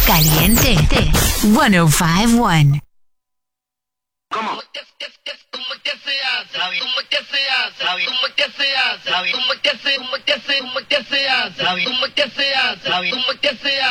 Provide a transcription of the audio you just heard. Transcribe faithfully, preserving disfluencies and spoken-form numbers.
Caliente ciento cinco punto uno. ¿Cómo? ¿Cómo que se hace? ¿Cómo que se hace? ¿Cómo que se hace? ¿Cómo que se, cómo que se, cómo que se hace? ¿Cómo que se hace? ¿Cómo que se hace?